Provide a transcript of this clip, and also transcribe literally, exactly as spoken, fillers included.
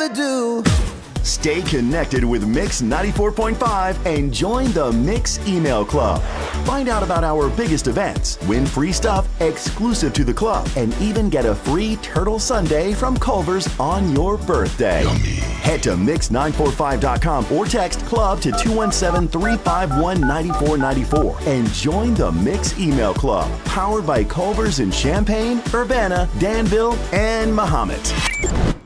to do. Stay connected with Mix ninety-four point five and join the Mix Email Club. Find out about our biggest events, win free stuff exclusive to the club, and even get a free Turtle Sundae from Culver's on your birthday. Yummy. Head to mix nine four five dot com or text club to two one seven, three five one, nine four nine four and join the Mix Email Club, powered by Culver's in Champaign, Urbana, Danville, and Mahomet.